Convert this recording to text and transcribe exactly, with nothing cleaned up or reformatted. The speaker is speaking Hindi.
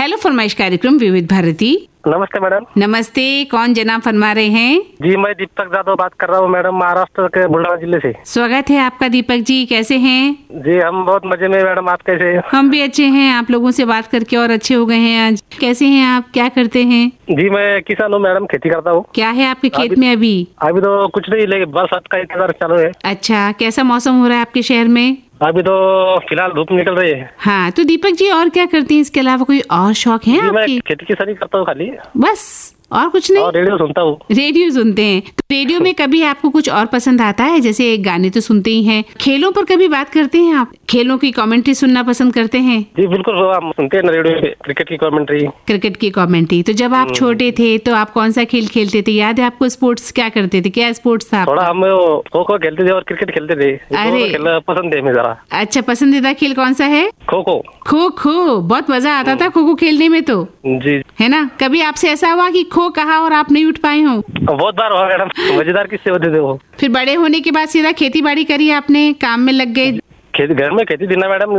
हेलो फरमाइश कार्यक्रम विविध भारती। नमस्ते मैडम। नमस्ते, कौन जनाब फरमा रहे हैं? जी मैं दीपक जादव बात कर रहा हूँ मैडम, महाराष्ट्र के बुलढाना जिले से। स्वागत है आपका दीपक जी, कैसे हैं? जी हम बहुत मजे में मैडम, आप कैसे हैं? हम भी अच्छे हैं, आप लोगों से बात करके और अच्छे हो गए हैं आज। कैसे हैं आप, क्या करते हैं? जी मैं किसान हूँ मैडम, खेती करता हूँ। क्या है आपके खेत अभी- में अभी? अभी तो कुछ नहीं, लेकिन बरसात का इंतजार चालू है। अच्छा, कैसा मौसम हो रहा है आपके शहर में? अभी तो फिलहाल धूप निकल रही है। हाँ, तो दीपक जी और क्या करते हैं इसके अलावा? कोई और शौक है जी मैं आपकी? खेती किसानी करता हूँ खाली, बस और कुछ नहीं? और रेडियो सुनता हूँ। रेडियो सुनते हैं, तो रेडियो में कभी आपको कुछ और पसंद आता है? जैसे गाने तो सुनते ही हैं, खेलों पर कभी बात करते हैं आप? खेलों की कमेंट्री सुनना पसंद करते हैं? जी बिल्कुल, वो हम सुनते हैं ना रेडियो पे, क्रिकेट की कमेंट्री। क्रिकेट की कमेंट्री। तो जब आप छोटे थे तो आप कौन सा खेल खेलते थे? याद है आपको? स्पोर्ट्स क्या करते थे? क्या स्पोर्ट्स था थोड़ा आपका? हम खो खो खेलते थे और क्रिकेट खेलते थे। अरे। दोनों खेलना पसंद है हमें जरा। अच्छा, पसंदीदा खेल कौन सा है? खो खो। खो खो। बहुत मजा आता था खो खो खेलने में तो, जी है ना? कभी आपसे ऐसा हुआ कि खो कहा और आप नहीं उठ पाए हो? बहुत बार हुआ मैडम, मजेदार किस्से होते थे वो। फिर बड़े होने के बाद सीधा खेती बाड़ी करी आपने, काम में लग गए? खेती घर में खेती थी ना मैडम,